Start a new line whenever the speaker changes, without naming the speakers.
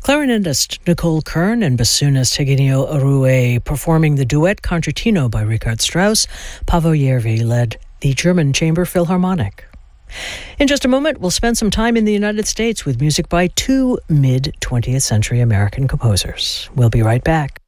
Clarinetist Nicole Kern and bassoonist Eugenio Arue performing the duet Concertino by Richard Strauss. Paavo Järvi led the German Chamber Philharmonic. In just a moment, we'll spend some time in the United States with music by two mid-20th century American composers. We'll be right back.